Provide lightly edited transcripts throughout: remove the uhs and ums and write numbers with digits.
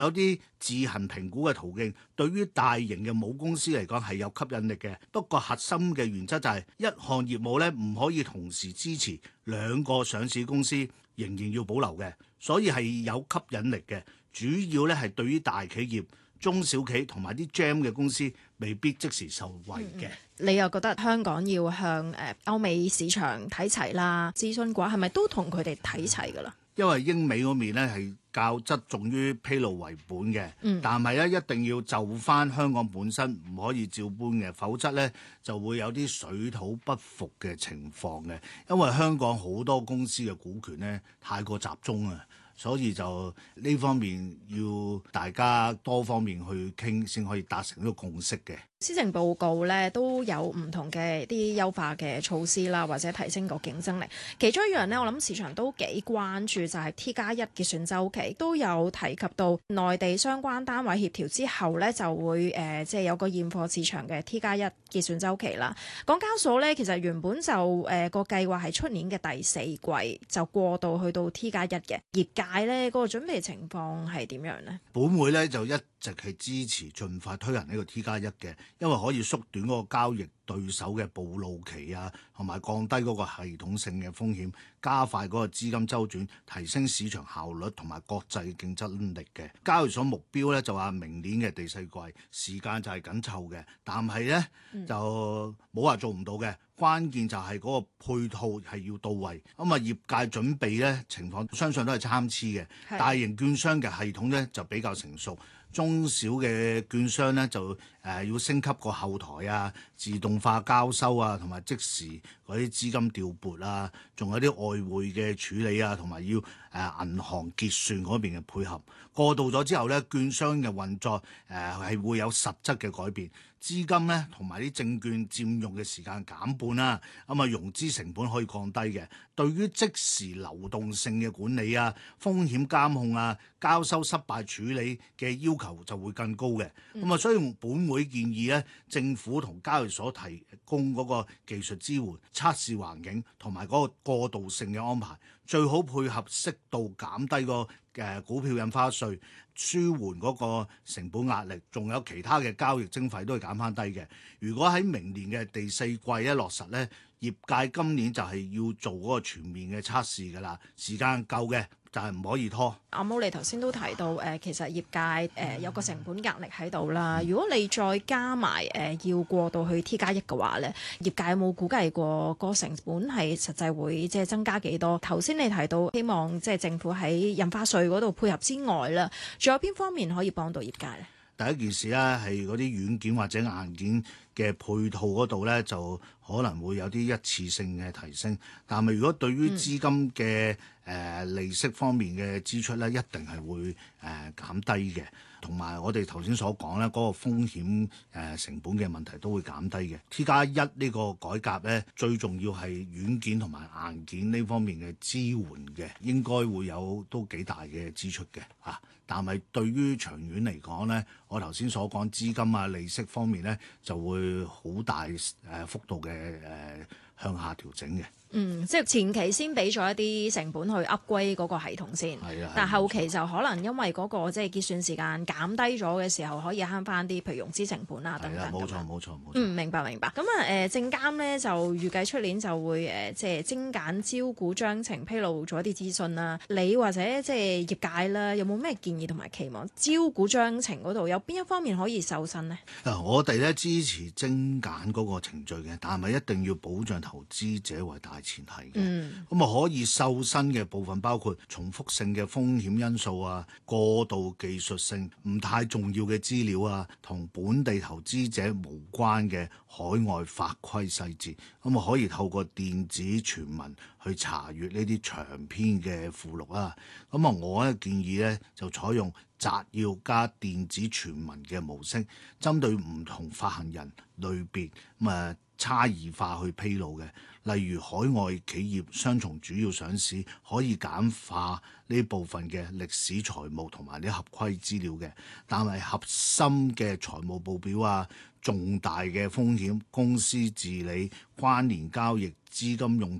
有啲自行評估嘅途徑，對於大型嘅母公司嚟講係有吸引力嘅。不過核心嘅原則就係一項業務咧唔可以同時支持兩個上市公司，仍然要保留嘅，所以係有吸引力嘅。主要咧係對於大企業、中小企同埋啲 GEM 嘅公司未必即時受惠嘅。 你又覺得香港要向歐美市場睇齊啦？諮詢嘅話係咪都同佢哋睇齊㗎啦？ 因為英美嗰面咧係較側重於披露為本嘅，但係咧一定要就翻香港本身，唔可以照搬嘅，否則咧就會有啲水土不服嘅情況嘅。因為香港好多公司嘅股權咧太過集中啊。所以就呢方面要大家多方面去傾，先可以達成一個共識嘅。 施政報告咧都有唔同嘅啲優化嘅措施啦，或者提升個競爭力。其中一樣呢，我諗市場都幾關注就係 T+1 結算週期，都有提及到內地相關單位協調之後呢，就會即係有個現貨市場嘅 T+1 結算週期啦。港交所呢，其實原本就個計劃係出年嘅第四季就過渡去到 T+1 嘅，業界呢，嗰個準備情況係點樣呢？ 本會呢就一直係支持盡快推行呢個 T+1 嘅，因為可以縮短嗰個交易對手嘅暴露期啊，同埋降低嗰個系統性嘅風險，加快嗰個資金周轉，提升市場效率同埋國際競爭力嘅。交易所目標咧就話明年嘅第四季，時間就係緊湊嘅，但係咧就冇話做唔到嘅。關鍵就係嗰個配套係要到位，咁啊業界準備咧情況相信都係參差嘅。大型券商嘅系統咧就比較成熟，中小嘅券商咧就要升級個後台啊、自動化交收啊，同埋即時嗰啲資金調撥啊，仲有啲外匯嘅處理啊，同埋要銀行結算嗰邊嘅配合。過渡咗之後咧，券商嘅運作係會有實質嘅改變。資金咧同埋啲證券佔用嘅時間減半啦，咁啊融資成本可以降低嘅。對於即時流動性嘅管理啊、風險監控啊、交收失敗處理嘅要求就會更高嘅。咁啊，所以本會建議咧，政府同交易所提供嗰個技術支援、測試環境同埋嗰個過渡性嘅安排，最好配合適度減低個股票印花稅，舒緩嗰個成本壓力，仲有其他嘅交易徵費都係減翻低嘅。如果喺明年嘅第四季一落實咧，業界今年就係要做嗰個全面嘅測試㗎啦，時間夠嘅就係唔可以拖。 阿毛，你頭先都提到其實業界有個成本壓力喺度啦。如果你再加埋要過到去 T+1 嘅話咧，業界有冇估計過個成本係實際會即係增加幾多？頭先你提到希望即係政府喺印花稅嗰度配合之外啦，仲有邊方面可以幫到業界咧？ 第一件事咧係嗰啲軟件或者硬件嘅配套嗰度咧，就可能會有啲一次性嘅提升。但係如果對於資金嘅利息方面嘅支出咧，一定係會減低嘅。同埋我哋頭先所講咧，嗰個風險成本嘅問題都會減低嘅。T+1呢個改革咧，最重要係軟件同埋硬件呢方面嘅支援嘅，應該會有都幾大嘅支出嘅嚇。但係對於長遠嚟講咧，我頭先所講資金啊、利息方面咧，就會好大幅度嘅向下調整嘅。 即係前期先俾咗一啲成本去 upgrade 嗰個系統先，但後期就可能因為嗰個即係結算時間減低咗嘅時候，可以慳翻啲，譬如融資成本啊等等。 冇錯。 明白。咁啊證監咧就預計出年就會即係精簡招股章程披露咗一啲資訊啦。你或者即係業界啦，有冇咩建議同埋期望？招股章程嗰度有邊一方面可以瘦身呢？ 我哋咧支持精簡嗰個程序嘅，但係一定要保障投資者為大前提嘅。咁啊可以瘦身嘅部分包括重複性嘅風險因素啊、過度技術性唔太重要嘅資料啊、同本地投資者無關嘅海外法規細節。咁啊可以透過電子傳聞去查閱呢啲長篇嘅附錄啊。咁啊我咧建議咧就採用摘要加電子傳聞嘅模式，針對唔同發行人類別差異化去披露嘅。例如海外企業雙重主要上市，可以簡化呢部分嘅歷史財務同埋啲合規資料嘅，但係核心嘅財務報表啊、重大嘅風險、公司治理、關聯交易、資金用途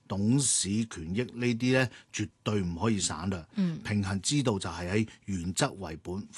董事權益呢啲咧，絕對唔可以省略。 嗯平衡之道就係喺原則為本，